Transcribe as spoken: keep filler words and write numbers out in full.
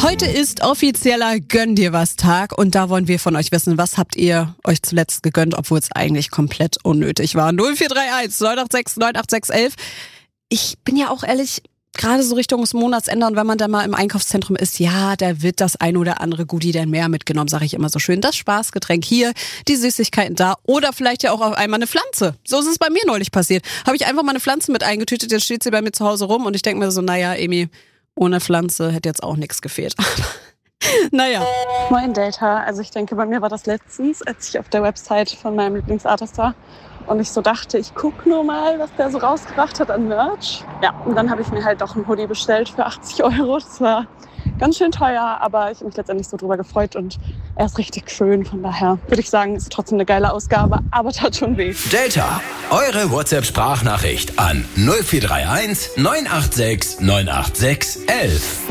Heute ist offizieller Gönn dir was Tag und da wollen wir von euch wissen, was habt ihr euch zuletzt gegönnt, obwohl es eigentlich komplett unnötig war. null vier drei eins neun acht sechs neun acht sechs eins. Ich bin ja auch ehrlich, gerade so Richtung des Monatsende und wenn man dann mal im Einkaufszentrum ist, ja, da wird das ein oder andere Goodie dann mehr mitgenommen, sage ich immer so schön. Das Spaßgetränk hier, die Süßigkeiten da oder vielleicht ja auch auf einmal eine Pflanze. So ist es bei mir neulich passiert. Habe ich einfach mal eine Pflanze mit eingetütet, jetzt steht sie bei mir zu Hause rum und ich denke mir so, naja, Emi, ohne Pflanze hätte jetzt auch nichts gefehlt. Naja. Moin Delta, also ich denke, bei mir war das letztens, als ich auf der Website von meinem Lieblingsartist war und ich so dachte, ich gucke nur mal, was der so rausgebracht hat an Merch. Ja, und dann habe ich mir halt doch einen Hoodie bestellt für achtzig Euro. Das war ganz schön teuer, aber ich habe mich letztendlich so drüber gefreut und er ist richtig schön. Von daher würde ich sagen, ist trotzdem eine geile Ausgabe, aber tat schon weh. Delta, eure WhatsApp-Sprachnachricht an null vier drei eins neun acht sechs neun acht sechs eins eins.